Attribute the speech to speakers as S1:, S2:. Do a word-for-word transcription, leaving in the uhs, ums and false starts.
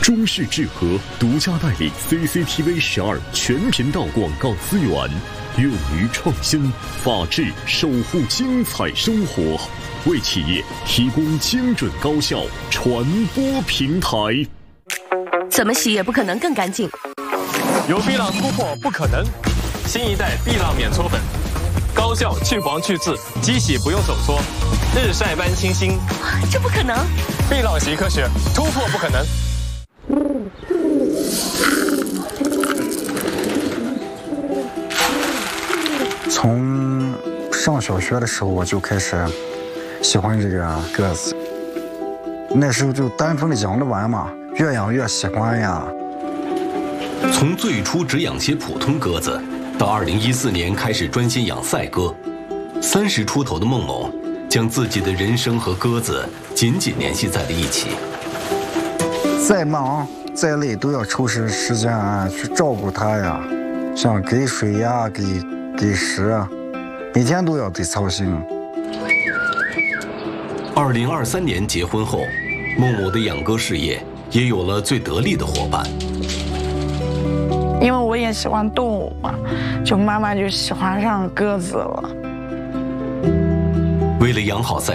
S1: 中式智和独家代理 C C T V 十二全频道广告资源，勇于创新，法治守护精彩生活，为企业提供精准高效传播平台。
S2: 怎么洗也不可能更干净。
S3: 有碧浪突破不可能，新一代碧浪免搓粉，高效去黄去渍，机洗不用手搓，日晒般清新。
S2: 这不可能！
S3: 碧浪洗科学，突破不可能。
S4: 从上小学的时候我就开始喜欢这个鸽子，那时候就单纯的养着玩嘛，越养越喜欢呀。
S5: 从最初只养些普通鸽子，到二零一四年开始专心养赛鸽，三十出头的孟某将自己的人生和鸽子紧紧联系在了一起。
S4: 再忙再累都要抽时时间啊去照顾它呀，像给水呀、给给食啊，每天都要得操心。
S5: 二零二三年结婚后，孟某的养鸽事业也有了最得力的伙伴。
S6: 因为我也喜欢动物嘛，就慢慢就喜欢上鸽子了。
S5: 为了养好赛